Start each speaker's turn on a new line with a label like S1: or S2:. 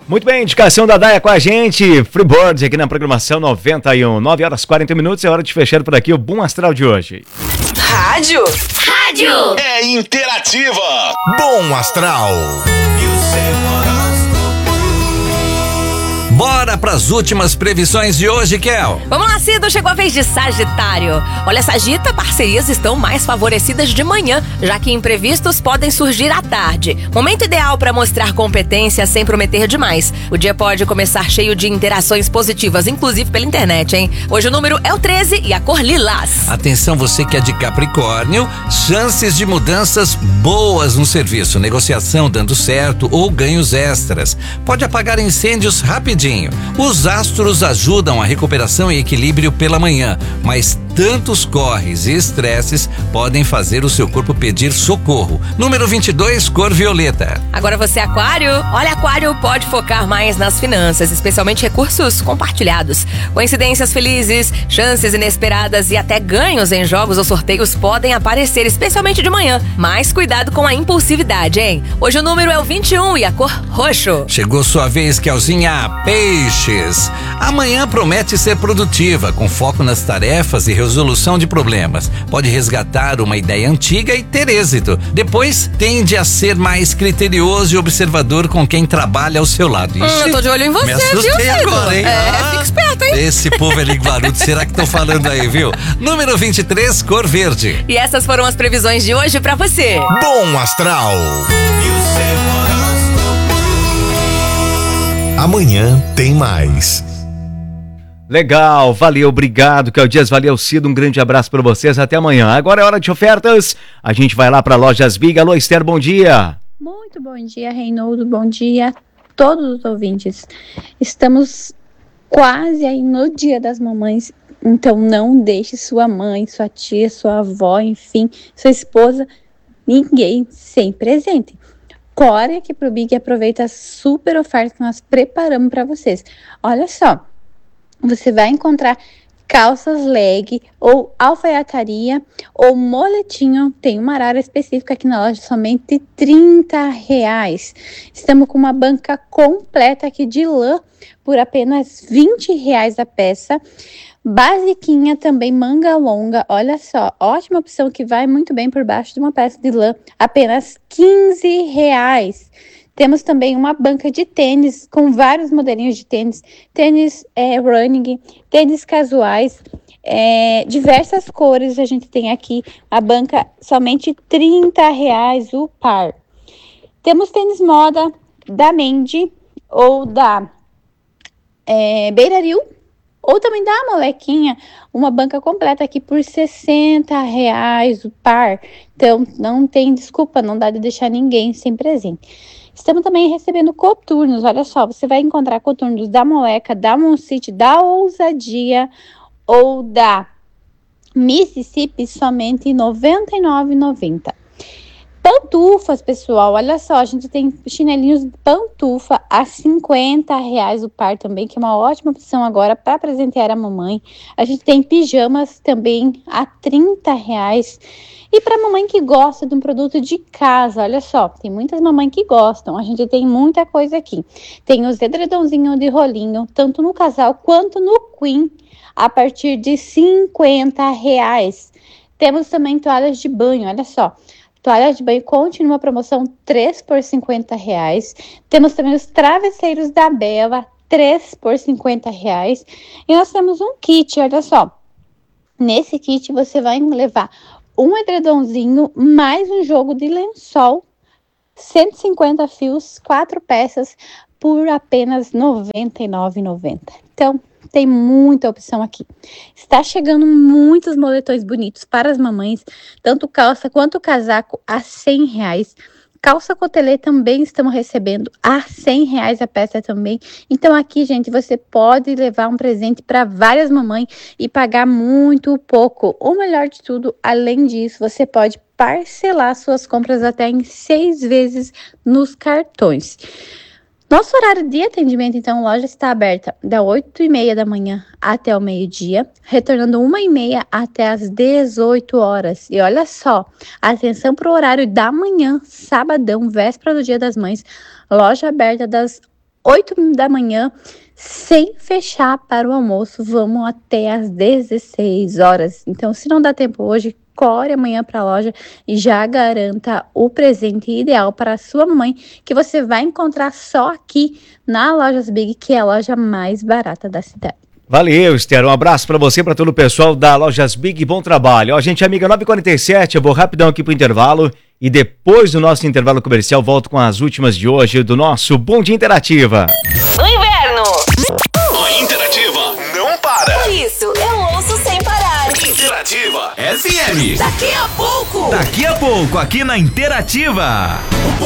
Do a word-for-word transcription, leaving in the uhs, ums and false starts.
S1: Muito bem, indicação da Daia com a gente, Freeboard aqui na programação noventa e um, nove horas e quarenta minutos, é hora de fechar por aqui o Boom Astral de hoje.
S2: Rádio, rádio
S3: é interativa.
S4: Boom Astral. Bora pras últimas previsões de hoje, Kel.
S2: Vamos lá, Cido, chegou a vez de Sagitário. Olha, Sagita, parcerias estão mais favorecidas de manhã, já que imprevistos podem surgir à tarde. Momento ideal para mostrar competência sem prometer demais. O dia pode começar cheio de interações positivas, inclusive pela internet, hein? Hoje o número é o treze e a cor lilás.
S4: Atenção, você que é de Capricórnio, chances de mudanças boas no serviço, negociação dando certo ou ganhos extras. Pode apagar incêndios rapidinho. Os astros ajudam a recuperação e equilíbrio pela manhã, mas tantos corres e estresses podem fazer o seu corpo pedir socorro. Número vinte e dois, cor violeta.
S2: Agora você, Aquário. Olha, Aquário pode focar mais nas finanças, especialmente recursos compartilhados. Coincidências felizes, chances inesperadas e até ganhos em jogos ou sorteios podem aparecer, especialmente de manhã. Mas cuidado com a impulsividade, hein? Hoje o número é o vinte e um e a cor roxo.
S4: Chegou sua vez, Kelzinha. Peixes. Amanhã promete ser produtiva, com foco nas tarefas e resolução de problemas. Pode resgatar uma ideia antiga e ter êxito. Depois, tende a ser mais criterioso e observador com quem trabalha ao seu lado.
S2: Hum, eu tô de olho em você,
S4: me assustei
S2: viu,
S4: agora, hein?
S2: É,
S4: ah,
S2: fica esperto, hein?
S4: Esse povo é linguarudo, será que estão falando aí, viu? Número vinte e três, cor verde.
S2: E essas foram as previsões de hoje pra você.
S4: Boom Astral.
S5: Amanhã tem mais.
S1: Legal, valeu, obrigado, que é o Dias, valeu, Cido, um grande abraço para vocês, até amanhã. Agora é hora de ofertas, a gente vai lá para Lojas Big. Alô, Esther, bom dia.
S6: Muito bom dia, Reinaldo, bom dia a todos os ouvintes. Estamos quase aí no Dia das Mamães, então não deixe sua mãe, sua tia, sua avó, enfim, sua esposa, ninguém sem presente. Corre aqui pro Big e aproveita a super oferta que nós preparamos para vocês. Olha só, você vai encontrar calças leg ou alfaiataria ou moletinho. Tem uma arara específica aqui na loja, somente trinta reais. Estamos com uma banca completa aqui de lã por apenas vinte reais a peça. Basiquinha também, manga longa, olha só, ótima opção que vai muito bem por baixo de uma peça de lã, apenas quinze reais. Temos também uma banca de tênis com vários modelinhos de tênis, tênis é, running, tênis casuais, é, diversas cores a gente tem aqui, a banca somente trinta reais o par. Temos tênis moda da Mendy ou da é, Beira-Rio, ou também dá a molequinha, uma banca completa aqui por sessenta reais o par. Então, não tem desculpa, não dá de deixar ninguém sem presente. Estamos também recebendo coturnos, olha só, você vai encontrar coturnos da Moleca, da Moncity, da Ousadia ou da Mississippi somente noventa e nove reais e noventa centavos. Pantufas, pessoal, olha só, a gente tem chinelinhos de pantufa a cinquenta reais o par também, que é uma ótima opção agora para presentear a mamãe. A gente tem pijamas também a trinta reais. E para mamãe que gosta de um produto de casa, olha só, tem muitas mamães que gostam, a gente tem muita coisa aqui. Tem os edredonzinhos de rolinho, tanto no casal quanto no queen, a partir de cinquenta reais. Temos também toalhas de banho, olha só. Toalha de banho continua a promoção três por cinquenta reais. Temos também os travesseiros da Bela, três por cinquenta reais. E nós temos um kit, olha só. Nesse kit você vai levar um edredomzinho mais um jogo de lençol, cento e cinquenta fios, quatro peças, por apenas noventa e nove reais e noventa centavos. Então, tem muita opção aqui. Está chegando muitos moletões bonitos para as mamães, tanto calça quanto casaco a cem reais. Calça cotelê também estamos recebendo a cem reais a peça também. Então aqui, gente, você pode levar um presente para várias mamães e pagar muito pouco. O melhor de tudo, além disso, você pode parcelar suas compras até em seis vezes nos cartões. Nosso horário de atendimento, então, a loja está aberta das oito e meia da manhã até o meio-dia, retornando uma e meia até as dezoito horas. E olha só, atenção para o horário da manhã, sabadão, véspera do Dia das Mães, loja aberta das oito da manhã, sem fechar para o almoço. Vamos até às dezesseis horas. Então, se não dá tempo hoje, corre amanhã para a loja e já garanta o presente ideal para a sua mamãe, que você vai encontrar só aqui na Lojas Big, que é a loja mais barata da cidade.
S1: Valeu, Esther. Um abraço pra você, pra todo o pessoal da Lojas Big. Bom trabalho. Ó, gente, amiga, nove e quarenta e sete, eu vou rapidão aqui pro intervalo e depois do nosso intervalo comercial volto com as últimas de hoje do nosso Bom Dia Interativa.
S2: No inverno.
S5: A Interativa não para.
S2: Isso, eu ouço sem parar.
S5: Interativa F M.
S2: Daqui a pouco.
S3: Daqui a pouco, aqui na Interativa.
S5: O